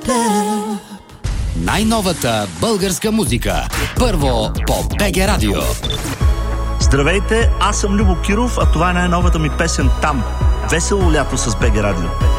теб. Най-новата българска музика. Първо по БГ Радио. Здравейте, аз съм Любо Киров, а това е най-новата ми песен "Там". Весело лято с БГ Радио.